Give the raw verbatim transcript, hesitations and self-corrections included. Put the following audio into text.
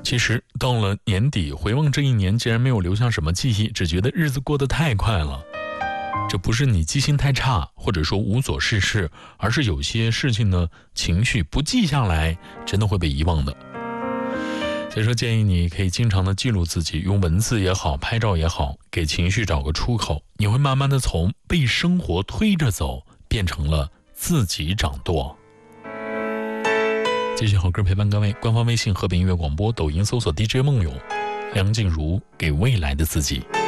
其实到了年底，回望这一年，竟然没有留下什么记忆，只觉得日子过得太快了。这不是你记性太差，或者说无所事事，而是有些事情呢，情绪不记下来，真的会被遗忘的。所以说，建议你可以经常的记录自己，用文字也好，拍照也好，给情绪找个出口。你会慢慢的从被生活推着走，变成了自己掌舵。继续好歌陪伴各位，官方微信河北音乐广播，抖音搜索 D J 梦咏，梁静茹给未来的自己。